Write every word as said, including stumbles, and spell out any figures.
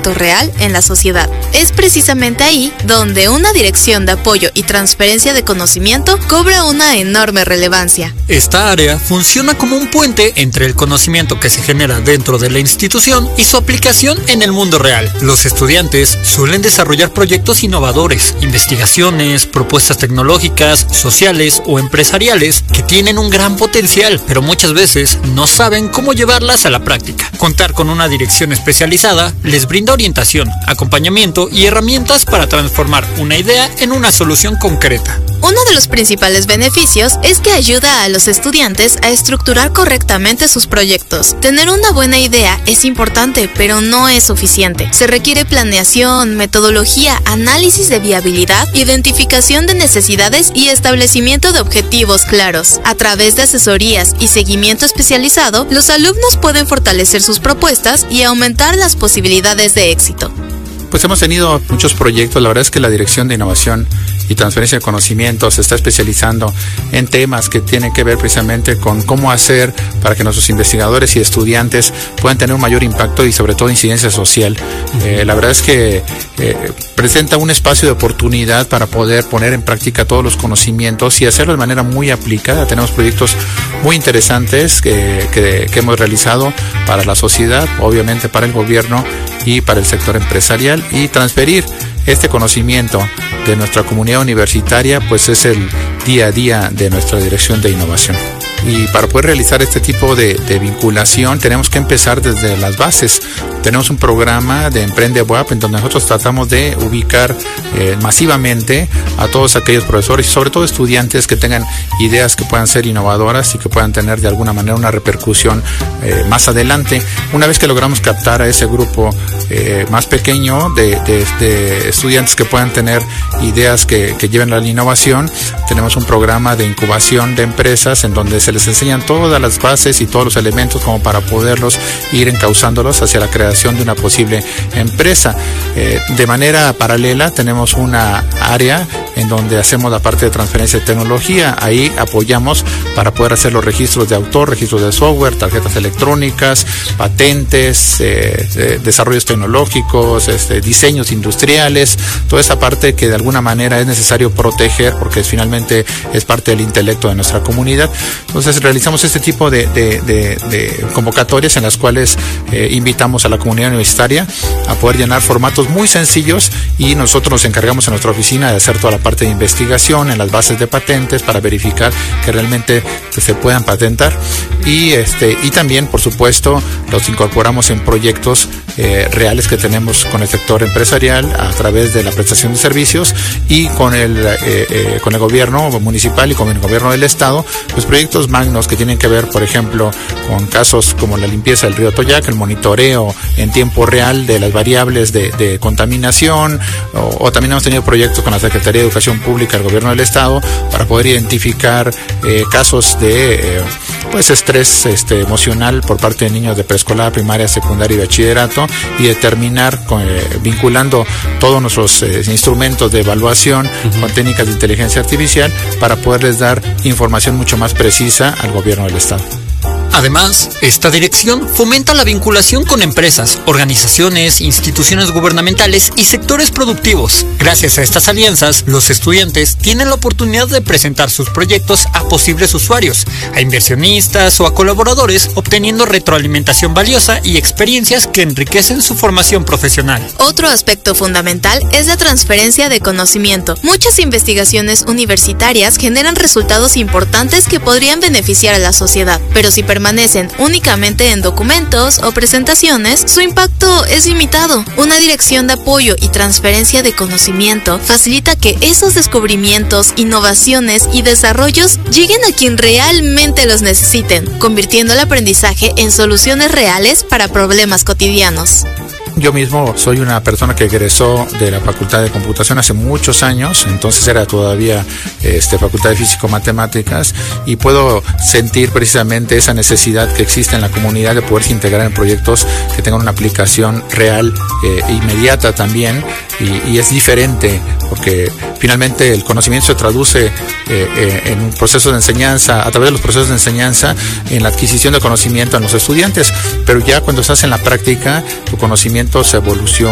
impacto real en la sociedad. Es precisamente ahí donde una dirección de apoyo y transferencia de conocimiento cobra una enorme relevancia. Esta área funciona como un puente entre el conocimiento que se genera dentro de la institución y su aplicación en el mundo real. Los estudiantes suelen desarrollar proyectos innovadores, investigaciones, propuestas tecnológicas, sociales o empresariales que tienen un gran potencial, pero muchas veces no saben cómo llevarlas a la práctica. Contar con una dirección especializada les brinda orientación, acompañamiento y herramientas para transformar una idea en una solución concreta. Uno de los principales beneficios es que ayuda a los estudiantes a estructurar correctamente sus proyectos. Tener una buena idea es importante, pero no es suficiente. Se requiere planeación, metodología, análisis de viabilidad, identificación de necesidades y establecimiento de objetivos claros. A través de asesorías y seguimiento especializado, los alumnos pueden fortalecer sus propuestas y aumentar las posibilidades de éxito. Pues hemos tenido muchos proyectos. La verdad es que la Dirección de Innovación y Transferencia de Conocimiento se está especializando en temas que tienen que ver precisamente con cómo hacer para que nuestros investigadores y estudiantes puedan tener un mayor impacto y sobre todo incidencia social. Eh, la verdad es que eh, presenta un espacio de oportunidad para poder poner en práctica todos los conocimientos y hacerlo de manera muy aplicada. Tenemos proyectos muy interesantes que, que, que hemos realizado para la sociedad, obviamente para el gobierno y para el sector empresarial, y transferir este conocimiento de nuestra comunidad universitaria pues es el día a día de nuestra Dirección de Innovación. Y para poder realizar este tipo de, de vinculación tenemos que empezar desde las bases. Tenemos un programa de Emprende W A P en donde nosotros tratamos de ubicar eh, masivamente a todos aquellos profesores y sobre todo estudiantes que tengan ideas que puedan ser innovadoras y que puedan tener de alguna manera una repercusión eh, más adelante. Una vez que logramos captar a ese grupo eh, más pequeño de, de, de estudiantes que puedan tener ideas que, que lleven a la innovación, tenemos un programa de incubación de empresas en donde se les enseñan todas las bases y todos los elementos como para poderlos ir encauzándolos hacia la creación de una posible empresa. Eh, de manera paralela tenemos una área en donde hacemos la parte de transferencia de tecnología. Ahí apoyamos para poder hacer los registros de autor, registros de software, tarjetas electrónicas, patentes, eh, eh, desarrollos tecnológicos, este, diseños industriales, toda esa parte que de alguna manera es necesario proteger porque finalmente es parte del intelecto de nuestra comunidad. Entonces realizamos este tipo de, de, de, de convocatorias en las cuales eh, invitamos a la comunidad universitaria a poder llenar formatos muy sencillos y nosotros nos encargamos en nuestra oficina de hacer toda la parte de investigación en las bases de patentes para verificar que realmente que se puedan patentar y este y también por supuesto los incorporamos en proyectos eh, reales que tenemos con el sector empresarial a través de la prestación de servicios y con el eh, eh, con el gobierno municipal y con el gobierno del estado, pues proyectos magnos que tienen que ver, por ejemplo, con casos como la limpieza del río Toyac, el monitoreo en tiempo real de las variables de, de contaminación, o, o también hemos tenido proyectos con la Secretaría de Educación Pública del Gobierno del Estado para poder identificar eh, casos de eh, pues estrés este, emocional por parte de niños de preescolar, primaria, secundaria y bachillerato y determinar, con, eh, vinculando todos nuestros eh, instrumentos de evaluación uh-huh. con técnicas de inteligencia artificial para poderles dar información mucho más precisa al gobierno del estado. Además, esta dirección fomenta la vinculación con empresas, organizaciones, instituciones gubernamentales y sectores productivos. Gracias a estas alianzas, los estudiantes tienen la oportunidad de presentar sus proyectos a posibles usuarios, a inversionistas o a colaboradores, obteniendo retroalimentación valiosa y experiencias que enriquecen su formación profesional. Otro aspecto fundamental es la transferencia de conocimiento. Muchas investigaciones universitarias generan resultados importantes que podrían beneficiar a la sociedad, pero si permanecen únicamente en documentos o presentaciones, su impacto es limitado. Una dirección de apoyo y transferencia de conocimiento facilita que esos descubrimientos, innovaciones y desarrollos lleguen a quien realmente los necesiten, convirtiendo el aprendizaje en soluciones reales para problemas cotidianos. Yo mismo soy una persona que egresó de la Facultad de Computación hace muchos años, entonces era todavía este, Facultad de Físico-Matemáticas, y puedo sentir precisamente esa necesidad que existe en la comunidad de poderse integrar en proyectos que tengan una aplicación real eh, e inmediata también, y, y es diferente porque finalmente el conocimiento se traduce eh, eh, en un proceso de enseñanza, a través de los procesos de enseñanza, en la adquisición de conocimiento en los estudiantes, pero ya cuando estás en la práctica, tu conocimiento se evoluciona